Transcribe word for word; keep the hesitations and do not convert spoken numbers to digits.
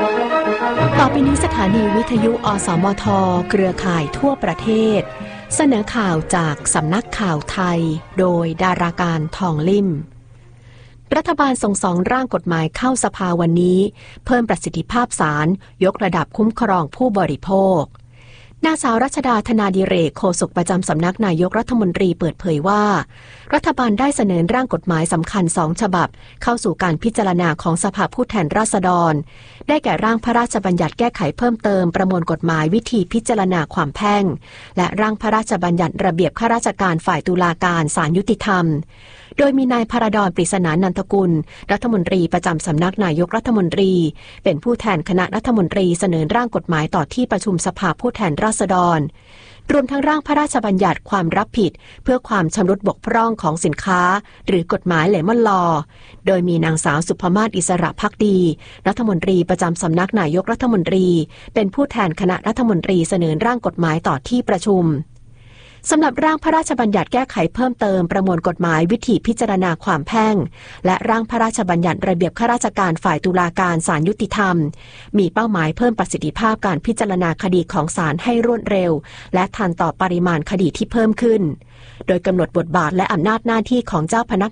ต่อไปนี้สถานีวิทยุอสมทเครือข่ายทั่วประเทศเสนอข่าวจากสำนักข่าวไทยโดยดาราการทองลิ่มรัฐบาลส่งสองร่างกฎหมายเข้าสภาวันนี้เพิ่มประสิทธิภาพศาลยกระดับคุ้มครองผู้บริโภคนางสาวรัชดาธนาดิเรกโฆษกประจำสำนักนายกรัฐมนตรีเปิดเผยว่ารัฐบาลได้เสนอร่างกฎหมายสำคัญสองฉบับเข้าสู่การพิจารณาของสภาผู้แทนราษฎรได้แก่ร่างพระราชบัญญัติแก้ไขเพิ่มเติมประมวลกฎหมายวิธีพิจารณาความแพ่งและร่างพระราชบัญญัติระเบียบข้าราชการฝ่ายตุลาการศาลยุติธรรมโดยมีนายพระดอนปริศนานันทกุลรัฐมนตรีประจำสำนักนายกรัฐมนตรีเป็นผู้แทนคณะรัฐมนตรีเสนอร่างกฎหมายต่อที่ประชุมสภาผู้แทนราษฎรรวมทั้งร่างพระราชบัญญัติความรับผิดเพื่อความชำรุดบกพร่องของสินค้าหรือกฎหมายเลมอนลอโดยมีนางสาวสุภมาศอิสระภักดีรัฐมนตรีประจำสำนักนายกรัฐมนตรีเป็นผู้แทนคณะรัฐมนตรีเสนอร่างกฎหมายต่อที่ประชุมสำหรับร่างพระราชบัญญัติแก้ไขเพิ่มเติมประมวลกฎหมายวิธีพิจารณาความแพ่งและร่างพระราชบัญญัติระเบียบข้าราชการฝ่ายตุลาการศาลยุติธรรมมีเป้าหมายเพิ่มประสิทธิภาพการพิจารณาคดีของศาลให้รวดเร็วและทันต่อปริมาณคดีที่เพิ่มขึ้นโดยกำหนดบทบาทและอำนาจหน้าที่ของเจ้าพนัก